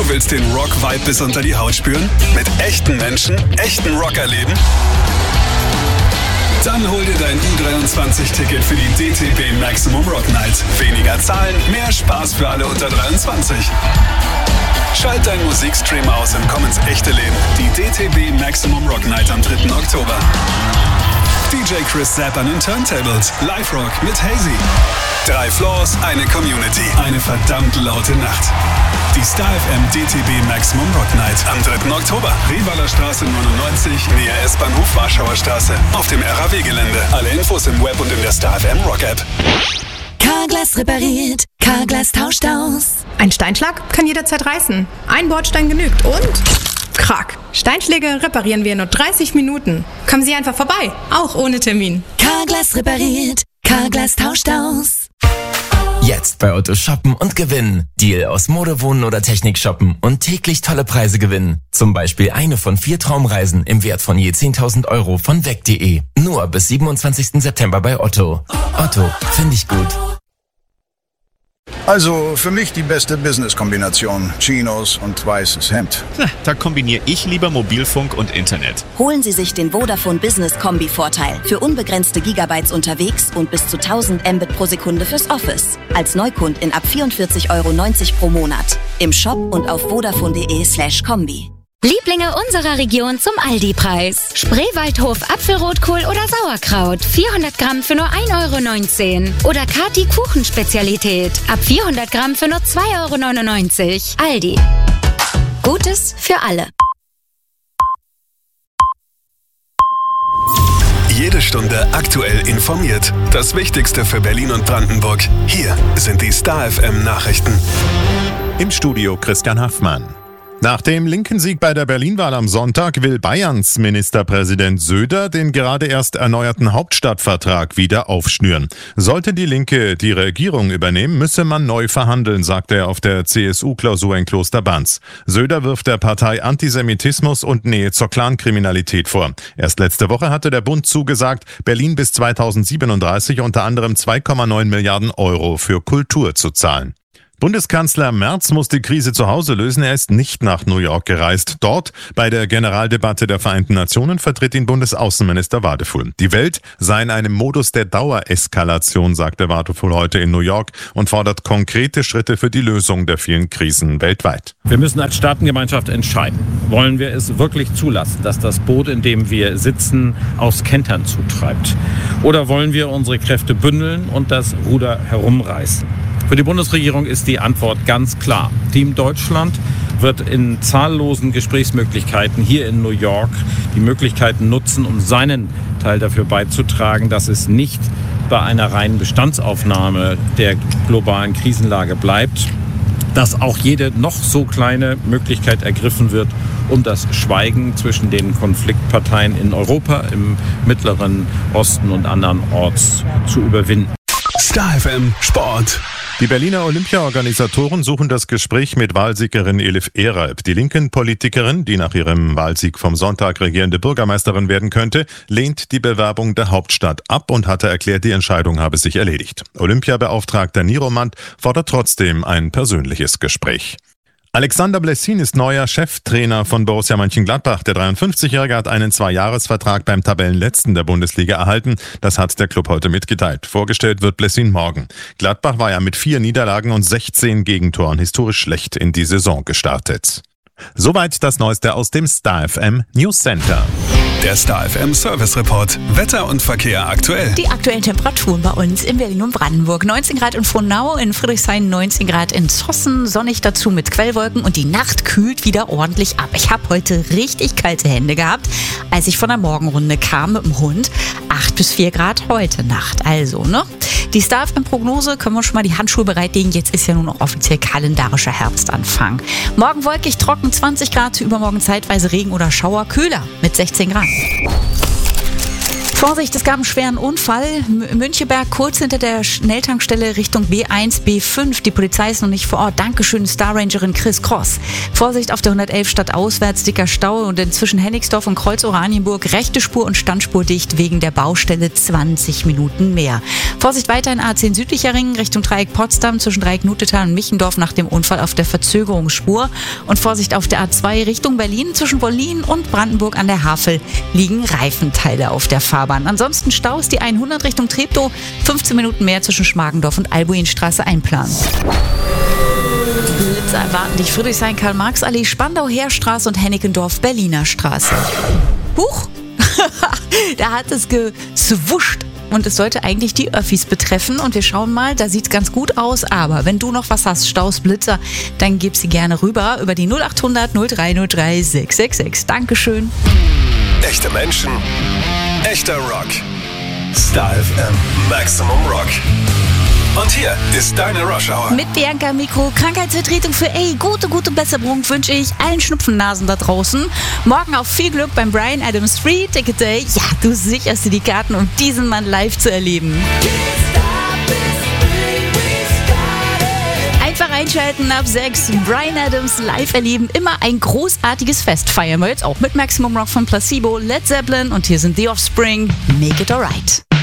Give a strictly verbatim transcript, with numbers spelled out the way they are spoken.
Du willst den Rock-Vibe bis unter die Haut spüren? Mit echten Menschen, echten Rock erleben? Dann hol dir dein U dreiundzwanzig-Ticket für die D T B Maximum Rock Night. Weniger Zahlen, mehr Spaß für alle unter dreiundzwanzig. Schalt deinen Musikstream aus und komm ins echte Leben. Die D T B Maximum Rock Night am dritten Oktober. D J Chris Zapp an den Turntables. Live-Rock mit Hazy. Drei Floors, eine Community. Eine verdammt laute Nacht. Die Star F M D T B Maximum Rock Night am dritten Oktober. Revaler Straße neunundneunzig, Nähe S-Bahnhof Warschauer Straße. Auf dem R A W-Gelände. Alle Infos im Web und in der Star F M Rock-App. Carglass repariert. Carglass tauscht aus. Ein Steinschlag kann jederzeit reißen. Ein Bordstein genügt und... Krack. Steinschläge reparieren wir in nur dreißig Minuten. Kommen Sie einfach vorbei, auch ohne Termin. Carglass repariert. Carglass tauscht aus. Jetzt bei Otto shoppen und gewinnen. Deal aus Mode, Wohnen oder Technik shoppen und täglich tolle Preise gewinnen. Zum Beispiel eine von vier Traumreisen im Wert von je zehntausend Euro von weg punkt de. Nur bis siebenundzwanzigsten September bei Otto. Otto, finde ich gut. Also für mich die beste Business-Kombination. Chinos und weißes Hemd. Na, da kombiniere ich lieber Mobilfunk und Internet. Holen Sie sich den Vodafone Business Kombi-Vorteil. Für unbegrenzte Gigabytes unterwegs und bis zu tausend Mbit pro Sekunde fürs Office. Als Neukundin ab vierundvierzig Euro neunzig pro Monat. Im Shop und auf vodafone.de slash Kombi. Lieblinge unserer Region zum Aldi-Preis. Spreewaldhof Apfelrotkohl oder Sauerkraut. vierhundert Gramm für nur ein Euro neunzehn. Oder Kati Kuchenspezialität. Ab vierhundert Gramm für nur zwei Euro neunundneunzig. Aldi. Gutes für alle. Jede Stunde aktuell informiert. Das Wichtigste für Berlin und Brandenburg. Hier sind die Star F M Nachrichten. Im Studio Christian Haffmann. Nach dem linken Sieg bei der Berlin-Wahl am Sonntag will Bayerns Ministerpräsident Söder den gerade erst erneuerten Hauptstadtvertrag wieder aufschnüren. Sollte die Linke die Regierung übernehmen, müsse man neu verhandeln, sagte er auf der C S U-Klausur in Klosterbanz. Söder wirft der Partei Antisemitismus und Nähe zur Clankriminalität vor. Erst letzte Woche hatte der Bund zugesagt, Berlin bis zweitausendsiebenunddreißig unter anderem zwei Komma neun Milliarden Euro für Kultur zu zahlen. Bundeskanzler Merz muss die Krise zu Hause lösen. Er ist nicht nach New York gereist. Dort, bei der Generaldebatte der Vereinten Nationen, vertritt ihn Bundesaußenminister Wadefuhl. Die Welt sei in einem Modus der Dauereskalation, sagte Wadefuhl heute in New York und fordert konkrete Schritte für die Lösung der vielen Krisen weltweit. Wir müssen als Staatengemeinschaft entscheiden. Wollen wir es wirklich zulassen, dass das Boot, in dem wir sitzen, aufs Kentern zutreibt? Oder wollen wir unsere Kräfte bündeln und das Ruder herumreißen? Für die Bundesregierung ist die Antwort ganz klar. Team Deutschland wird in zahllosen Gesprächsmöglichkeiten hier in New York die Möglichkeiten nutzen, um seinen Teil dafür beizutragen, dass es nicht bei einer reinen Bestandsaufnahme der globalen Krisenlage bleibt, dass auch jede noch so kleine Möglichkeit ergriffen wird, um das Schweigen zwischen den Konfliktparteien in Europa, im Mittleren Osten und andernorts zu überwinden. Star F M Sport. Die Berliner Olympia-Organisatoren suchen das Gespräch mit Wahlsiegerin Elif Eralp. Die linken Politikerin, die nach ihrem Wahlsieg vom Sonntag regierende Bürgermeisterin werden könnte, lehnt die Bewerbung der Hauptstadt ab und hatte erklärt, die Entscheidung habe sich erledigt. Olympiabeauftragter Niromand fordert trotzdem ein persönliches Gespräch. Alexander Blessin ist neuer Cheftrainer von Borussia Mönchengladbach. Der dreiundfünfzigjährige hat einen Zweijahresvertrag beim Tabellenletzten der Bundesliga erhalten. Das hat der Club heute mitgeteilt. Vorgestellt wird Blessin morgen. Gladbach war ja mit vier Niederlagen und sechzehn Gegentoren historisch schlecht in die Saison gestartet. Soweit das Neueste aus dem Star F M News Center. Der Star F M Service Report. Wetter und Verkehr aktuell. Die aktuellen Temperaturen bei uns in Berlin und Brandenburg. neunzehn Grad in Frohnau, in Friedrichshain neunzehn Grad in Zossen. Sonnig dazu mit Quellwolken und die Nacht kühlt wieder ordentlich ab. Ich habe heute richtig kalte Hände gehabt, als ich von der Morgenrunde kam mit dem Hund. acht bis vier Grad heute Nacht. Also, ne? Die Star F M-Prognose, können wir schon mal die Handschuhe bereitlegen. Jetzt ist ja nun auch offiziell kalendarischer Herbstanfang. Morgen wolkig, trocken, zwanzig Grad, zu übermorgen zeitweise Regen oder Schauer, kühler mit sechzehn Grad. Vorsicht, es gab einen schweren Unfall. M- Müncheberg kurz hinter der Schnelltankstelle Richtung B eins, B fünf. Die Polizei ist noch nicht vor Ort. Dankeschön, Star Rangerin Chris Cross. Vorsicht auf der hundertelf stadtauswärts, dicker Stau und inzwischen Hennigsdorf und Kreuz Oranienburg. Rechte Spur und Standspur dicht wegen der Baustelle zwanzig Minuten mehr. Vorsicht weiter in A zehn südlicher Ring Richtung Dreieck Potsdam zwischen Dreieck Nutetal und Michendorf nach dem Unfall auf der Verzögerungsspur. Und Vorsicht auf der A zwei Richtung Berlin zwischen Wollin und Brandenburg an der Havel liegen Reifenteile auf der Fahrbahn. Ansonsten Staus die hundert Richtung Treptow, fünfzehn Minuten mehr zwischen Schmargendorf und Albuinstraße einplanen. Blitzer erwarten dich Friedrichshain, Karl-Marx-Allee, Spandau, Heerstraße und Hennickendorf, Berliner Straße. Huch, da hat es geswuscht. Und es sollte eigentlich die Öffis betreffen. Und wir schauen mal, da sieht es ganz gut aus. Aber wenn du noch was hast, Staus, Blitzer, dann gib sie gerne rüber über die null acht hundert null drei null drei sechs sechs sechs. Dankeschön. Echte Menschen, echter Rock. Star F M Maximum Rock. Und hier ist deine Rush Hour. Mit Bianca im Mikro, Krankheitsvertretung für ey, gute, gute Besserung wünsche ich allen Schnupfennasen da draußen. Morgen auf viel Glück beim Bryan Adams Free Ticket Day. Ja, du sicherst dir die Karten, um diesen Mann live zu erleben. Einfach einschalten ab sechs. Bryan Adams live erleben. Immer ein großartiges Fest. Feiern wir jetzt auch mit Maximum Rock von Placebo, Led Zeppelin und hier sind The Offspring. Make it alright.